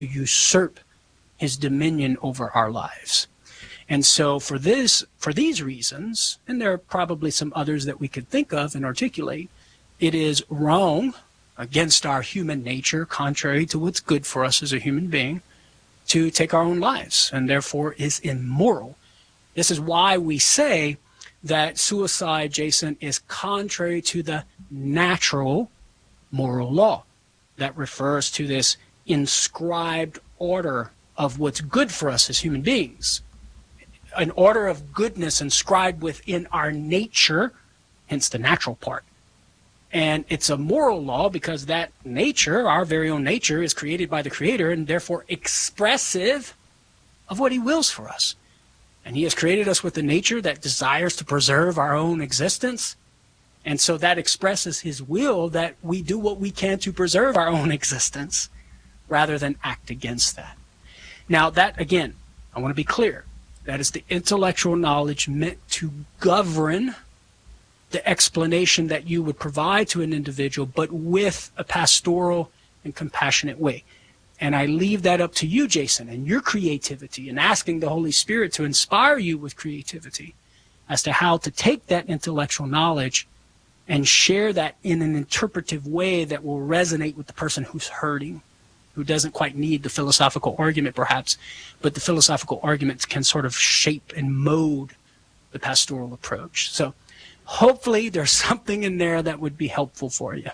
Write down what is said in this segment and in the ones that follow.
usurp his dominion over our lives. And so for these reasons, and there are probably some others that we could think of and articulate, it is wrong against our human nature, contrary to what's good for us as a human being, to take our own lives, and therefore is immoral. This is why we say that suicide, Jason, is contrary to the natural moral law. That refers to this inscribed order of what's good for us as human beings. An order of goodness inscribed within our nature, hence the natural part. And it's a moral law because that nature, our very own nature, is created by the Creator and therefore expressive of what He wills for us. And He has created us with a nature that desires to preserve our own existence. And so that expresses His will that we do what we can to preserve our own existence rather than act against that. Now that, again, I want to be clear. That is the intellectual knowledge meant to govern the explanation that you would provide to an individual, but with a pastoral and compassionate way. And I leave that up to you, Jason, and your creativity, and asking the Holy Spirit to inspire you with creativity as to how to take that intellectual knowledge and share that in an interpretive way that will resonate with the person who's hurting, who doesn't quite need the philosophical argument perhaps, but the philosophical arguments can sort of shape and mold the pastoral approach. So hopefully there's something in there that would be helpful for you.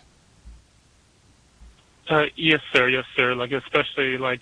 Yes, sir. Yes, sir. Like, especially, like,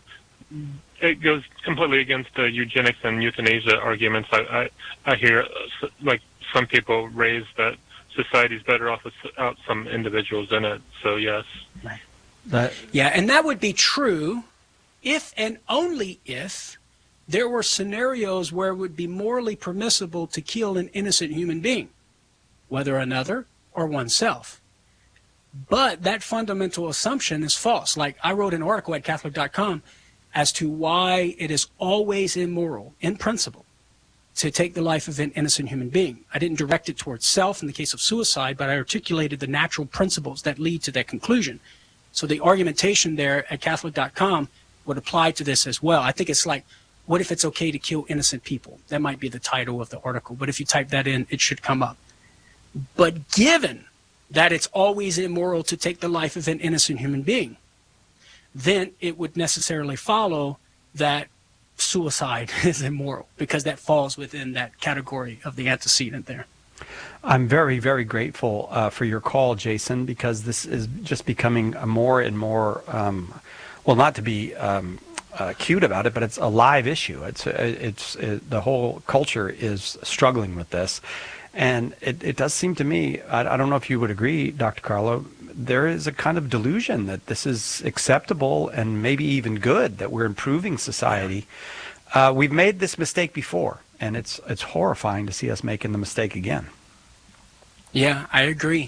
it goes completely against the eugenics and euthanasia arguments. I hear, like, some people raise that society's better off without some individuals in it. So, yes. Right. Yeah, and that would be true if and only if there were scenarios where it would be morally permissible to kill an innocent human being, whether another or oneself. But that fundamental assumption is false. Like, I wrote an article at Catholic.com as to why it is always immoral, in principle, to take the life of an innocent human being. I didn't direct it towards self in the case of suicide, but I articulated the natural principles that lead to that conclusion. So the argumentation there at Catholic.com would apply to this as well. I think it's like, what if it's okay to kill innocent people? That might be the title of the article, but if you type that in, it should come up. But given that it's always immoral to take the life of an innocent human being, then it would necessarily follow that suicide is immoral, because that falls within that category of the antecedent there. I'm very, very grateful for your call, Jason, because this is just becoming a more and more, well, not to be cute about it, but it's a live issue. It's the whole culture is struggling with this. And it does seem to me, I don't know if you would agree, Dr. Carlo, there is a kind of delusion that this is acceptable and maybe even good, that we're improving society. We've made this mistake before, and it's horrifying to see us making the mistake again. Yeah, I agree.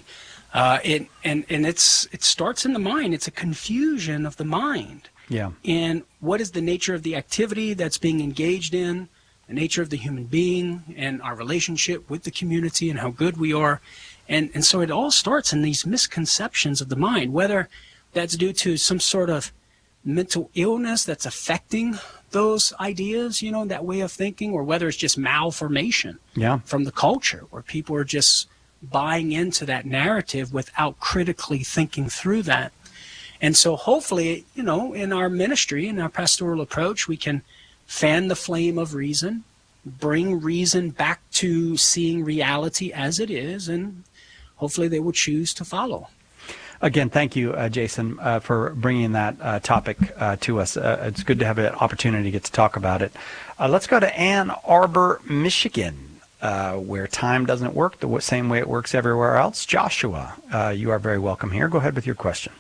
It starts in the mind. It's a confusion of the mind. Yeah. And what is the nature of the activity that's being engaged in, the nature of the human being, and our relationship with the community and how good we are. And so it all starts in these misconceptions of the mind, whether that's due to some sort of mental illness that's affecting those ideas, you know, that way of thinking, or whether it's just malformation from the culture, where people are just buying into that narrative without critically thinking through that. And so hopefully, you know, in our ministry, in our pastoral approach, we can fan the flame of reason, bring reason back to seeing reality as it is, and hopefully they will choose to follow. Again, thank you, Jason, for bringing that topic to us. It's good to have an opportunity to get to talk about it. Let's go to Ann Arbor, Michigan, where time doesn't work the same way it works everywhere else. Joshua, you are very welcome here. Go ahead with your question.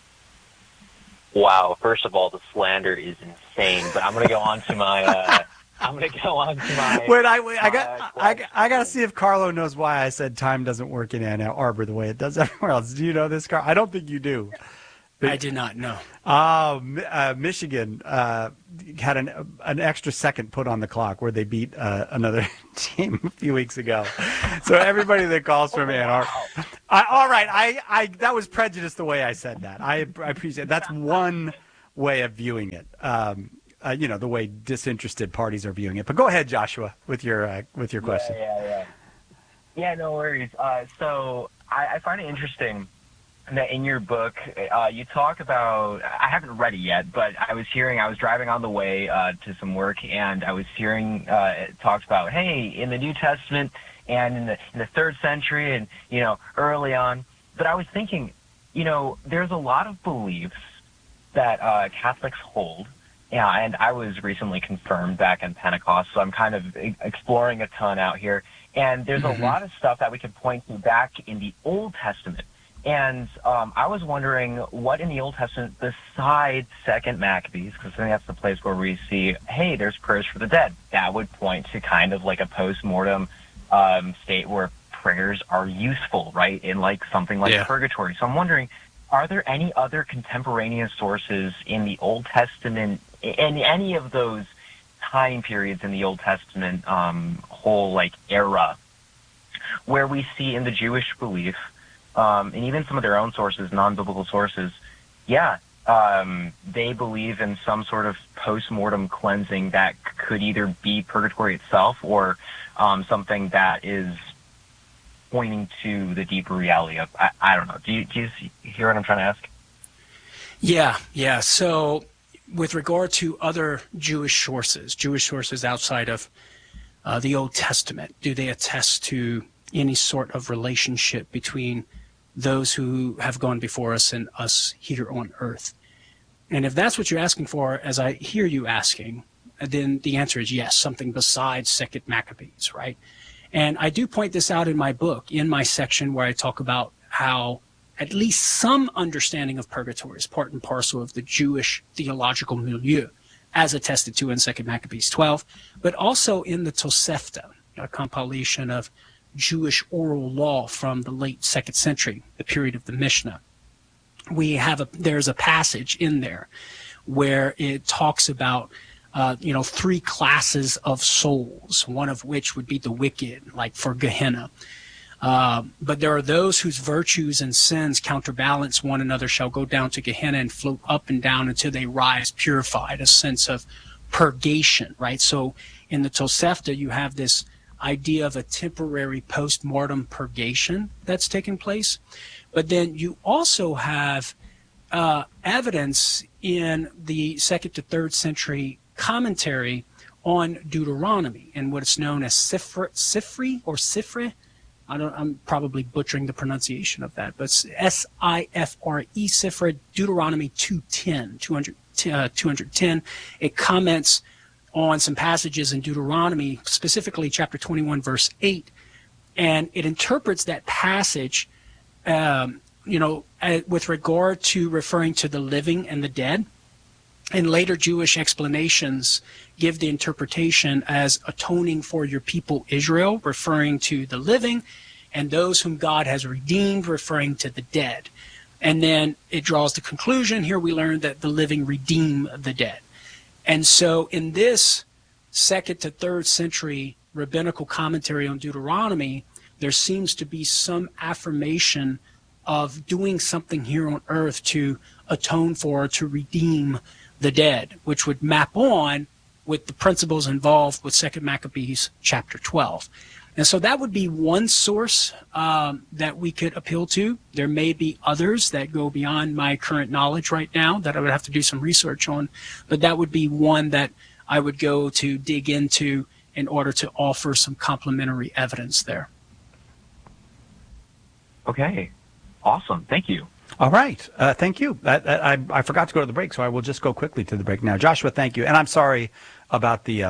Wow. First of all, the slander is insane, but I'm going to go on to my Wait, I got to see if Carlo knows why I said time doesn't work in Ann Arbor the way it does everywhere else. Do you know this, Carlo? I don't think you do. I did not know. Michigan had an extra second put on the clock where they beat another team a few weeks ago. So everybody that calls from Ann Arbor. All right, that was prejudice the way I said that. I appreciate it. That's one way of viewing it. The way disinterested parties are viewing it. But go ahead, Joshua, with your question. Yeah, no worries. So I find it interesting that in your book, you talk about, I haven't read it yet, but I was driving on the way to some work, and I was hearing it talks about, hey, in the New Testament and in the 3rd century and, early on. But I was thinking, there's a lot of beliefs that Catholics hold. Yeah, and I was recently confirmed back in Pentecost, so I'm kind of exploring a ton out here. And there's a lot of stuff that we could point to back in the Old Testament. And I was wondering what in the Old Testament, besides 2nd Maccabees, because I think that's the place where we see, hey, there's prayers for the dead. That would point to kind of like a post-mortem state where prayers are useful, right, in like something like purgatory. So I'm wondering, are there any other contemporaneous sources in the Old Testament, in any of those time periods in the Old Testament whole like era, where we see in the Jewish belief, and even some of their own sources, non-biblical sources, they believe in some sort of post-mortem cleansing that could either be purgatory itself or something that is pointing to the deeper reality of, I don't know. Do you hear what I'm trying to ask? Yeah. So with regard to other Jewish sources outside of the Old Testament, do they attest to any sort of relationship between those who have gone before us and us here on earth? And if that's what you're asking for, as I hear you asking, then the answer is yes, something besides 2nd Maccabees, right? And I do point this out in my book, in my section where I talk about how at least some understanding of purgatory is part and parcel of the Jewish theological milieu, as attested to in 2nd Maccabees 12, but also in the Tosefta, a compilation of Jewish oral law from the late 2nd century, the period of the Mishnah. There's a passage in there where it talks about 3 classes of souls, one of which would be the wicked, like for Gehenna. But there are those whose virtues and sins counterbalance one another, shall go down to Gehenna and float up and down until they rise purified, a sense of purgation, right? So in the Tosefta, you have this idea of a temporary post-mortem purgation that's taken place. But then you also have evidence in the 2nd to 3rd century commentary on Deuteronomy and what is known as Sifre. I'm probably butchering the pronunciation of that, but Sifre, Sifre, Deuteronomy 210. It comments on some passages in Deuteronomy, specifically chapter 21, verse 8, and it interprets that passage, with regard to referring to the living and the dead. And later Jewish explanations give the interpretation as atoning for your people Israel, referring to the living, and those whom God has redeemed, referring to the dead. And then it draws the conclusion, here we learn that the living redeem the dead. And so in this 2nd to 3rd century rabbinical commentary on Deuteronomy, there seems to be some affirmation of doing something here on earth to atone for, to redeem the dead, which would map on with the principles involved with 2nd Maccabees chapter 12. And so that would be one source that we could appeal to. There may be others that go beyond my current knowledge right now that I would have to do some research on, but that would be one that I would go to dig into in order to offer some complementary evidence there. Okay. Awesome. Thank you. All right. Thank you. I forgot to go to the break, so I will just go quickly to the break now. Joshua, thank you. And I'm sorry about the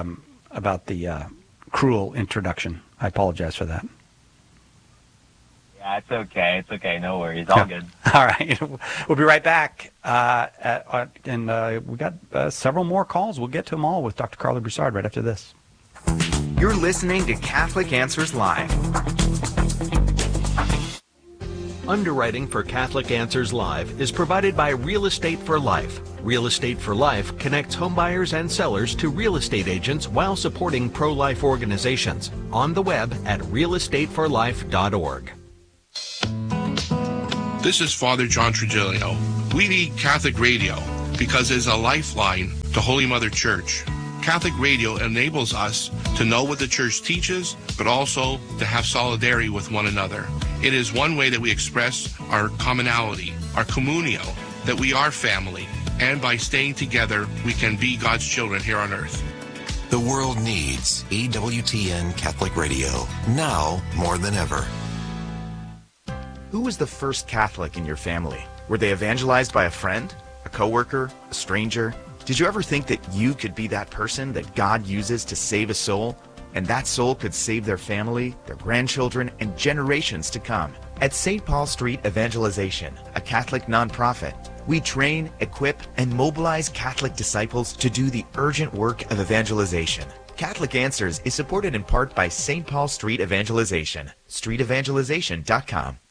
cruel introduction. I apologize for that. Yeah, it's okay. It's okay. No worries. All good. All right. We'll be right back. And we got several more calls. We'll get to them all with Dr. Carla Broussard right after this. You're listening to Catholic Answers Live. Underwriting for Catholic Answers Live is provided by Real Estate for Life. Real Estate for Life connects homebuyers and sellers to real estate agents while supporting pro-life organizations. On the web at realestateforlife.org. This is Father John Trigilio. We need Catholic radio because it is a lifeline to Holy Mother Church. Catholic radio enables us to know what the Church teaches, but also to have solidarity with one another. It is one way that we express our commonality, our communio, that we are family, and by staying together, we can be God's children here on earth. The world needs EWTN Catholic Radio, now more than ever. Who was the first Catholic in your family? Were they evangelized by a friend, a coworker, a stranger? Did you ever think that you could be that person that God uses to save a soul? And that soul could save their family, their grandchildren, and generations to come. At St. Paul Street Evangelization, a Catholic nonprofit, we train, equip, and mobilize Catholic disciples to do the urgent work of evangelization. Catholic Answers is supported in part by St. Paul Street Evangelization, streetevangelization.com.